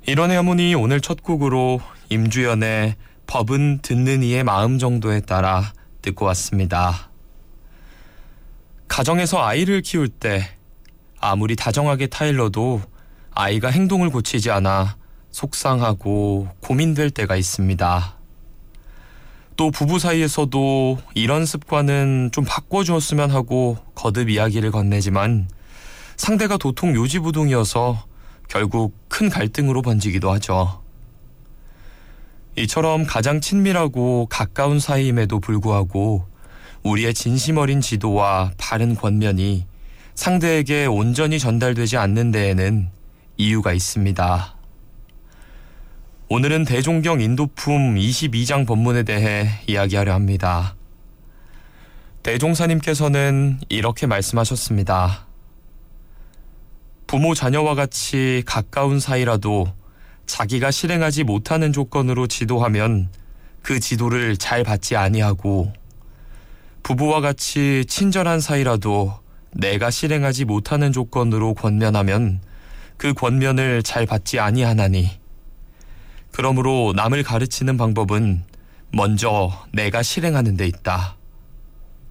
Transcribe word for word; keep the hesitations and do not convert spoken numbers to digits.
일원의 어머니 오늘 첫 곡으로 임주연의 법은 듣는 이의 마음 정도에 따라 듣고 왔습니다. 가정에서 아이를 키울 때 아무리 다정하게 타일러도 아이가 행동을 고치지 않아 속상하고 고민될 때가 있습니다. 또 부부 사이에서도 이런 습관은 좀 바꿔주었으면 하고 거듭 이야기를 건네지만 상대가 도통 요지부동이어서 결국 큰 갈등으로 번지기도 하죠. 이처럼 가장 친밀하고 가까운 사이임에도 불구하고 우리의 진심 어린 지도와 바른 권면이 상대에게 온전히 전달되지 않는 데에는 이유가 있습니다. 오늘은 대종경 인도품 이십이 장 법문에 대해 이야기하려 합니다. 대종사님께서는 이렇게 말씀하셨습니다. 부모 자녀와 같이 가까운 사이라도 자기가 실행하지 못하는 조건으로 지도하면 그 지도를 잘 받지 아니하고 부부와 같이 친절한 사이라도 내가 실행하지 못하는 조건으로 권면하면 그 권면을 잘 받지 아니하나니 그러므로 남을 가르치는 방법은 먼저 내가 실행하는 데 있다.